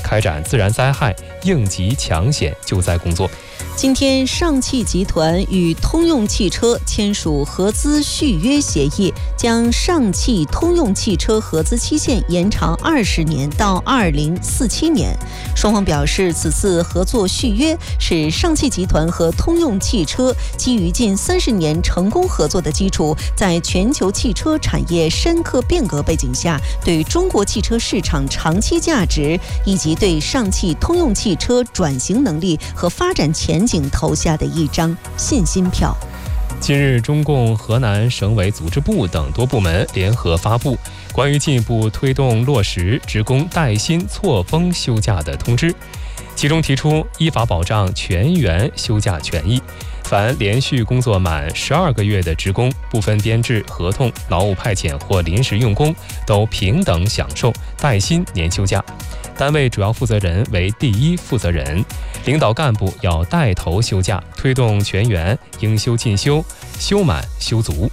开展自然灾害应急抢险救灾工作。 今天，上汽集团与通用汽车签署合资续约协议，将上汽通用汽车合资期限延长20年到2047年。双方表示，此次合作续约是上汽集团和通用汽车基于近30年成功合作的基础，在全球汽车产业深刻变革背景下，对中国汽车市场长期价值以及对上汽通用汽车转型能力和发展前景投下的一张信心票。 近日，中共河南省委组织部等多部门联合发布关于进一步推动落实职工带薪错峰休假的通知，其中提出依法保障全员休假权益，凡连续工作满12个月的职工，不分编制、合同、劳务派遣或临时用工，都平等享受带薪年休假。单位主要负责人为第一负责人，领导干部要带头休假，推动全员应休尽休，休满休足。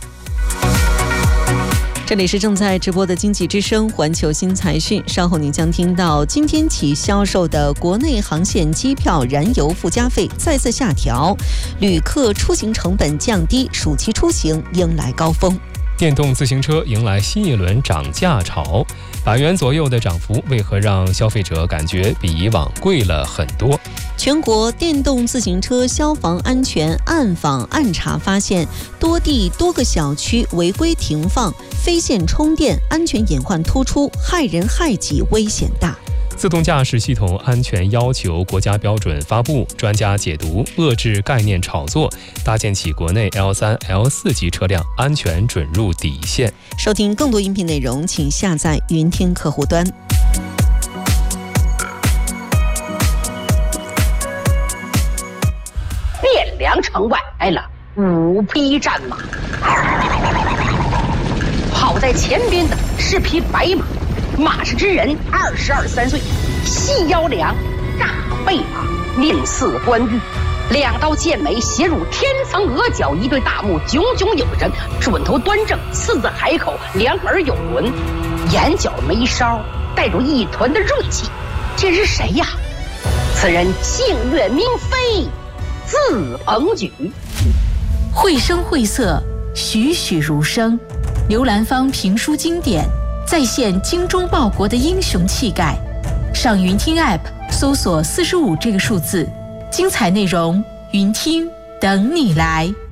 这里是正在直播的经济之声环球新财讯，稍后您将听到今天起销售的国内航线机票燃油附加费再次下调，旅客出行成本降低，暑期出行迎来高峰。 电动自行车迎来新一轮涨价潮，100元左右的涨幅为何让消费者感觉比以往贵了很多？ 全国电动自行车消防安全暗访暗查发现，多地多个小区违规停放、非线充电，安全隐患突出，害人害己，危险大。 自动驾驶系统安全要求国家标准发布，专家解读遏制概念炒作，搭建起国内 L3、L4 级车辆安全准入底线。 收听更多音频内容，请下载云听客户端。 汴梁城外来了5匹战马，跑在前边的是匹白马，马氏之人22、3岁，细腰梁，大背马，面似冠玉，2刀剑眉斜入天层额角，一对大目炯炯有神，准头端正，四字海口，两耳有轮，眼角眉梢带着一团的锐气。这是谁呀？此人姓岳名飞，字鹏举。 绘声绘色，栩栩如生，刘兰芳评书经典，再现精忠报国的英雄气概。上云听 App 搜索45这个数字，精彩内容，云听等你来。